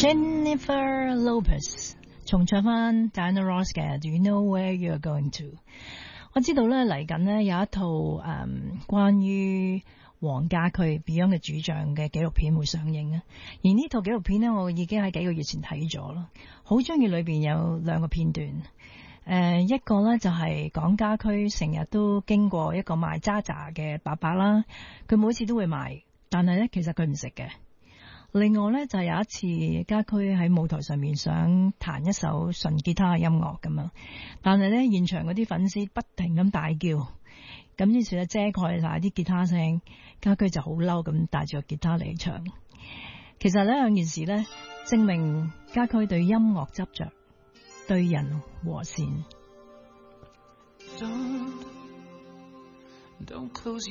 Jennifer Lopez 重唱翻 Diana Ross 嘅 Do You Know Where You're Going To。 我知道咧嚟緊呢有一套關於黃家駒 Beyond 嘅主唱嘅紀錄片會上映啊，而呢套紀錄片呢，我已經喺幾個月前睇咗啦，好中意裏邊有兩個片段。一個呢就係講家駒成日都經過一個賣渣渣嘅伯伯啦，佢每次都會賣，但係呢其實佢唔食嘅。另外呢，就係有一次家駒喺舞台上面想彈一首純吉他嘅音樂咁樣，但係呢現場嗰啲粉絲不停咁大叫，咁於是呢遮蓋晒啲吉他聲，家駒就好嬲咁帶住個吉他嚟唱。其實呢兩件事呢，證明家駒對音樂執着，對人和善。 Don't close